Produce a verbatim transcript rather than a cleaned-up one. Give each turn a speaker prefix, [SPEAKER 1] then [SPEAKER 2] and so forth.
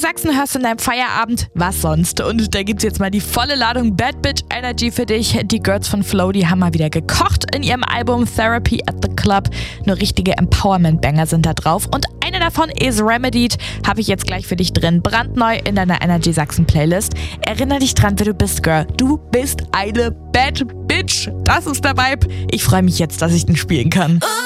[SPEAKER 1] Sachsen hörst du in deinem Feierabend, was sonst? Und da gibt's jetzt mal die volle Ladung Bad Bitch Energy für dich. Die Girls von Flow, die haben mal wieder gekocht in ihrem Album Therapy at the Club. Nur richtige Empowerment-Banger sind da drauf. Und eine davon ist Remedied, habe ich jetzt gleich für dich drin. Brandneu in deiner Energy Sachsen Playlist. Erinner dich dran, wer du bist, Girl. Du bist eine Bad Bitch. Das ist der Vibe. Ich freue mich jetzt, dass ich den spielen kann.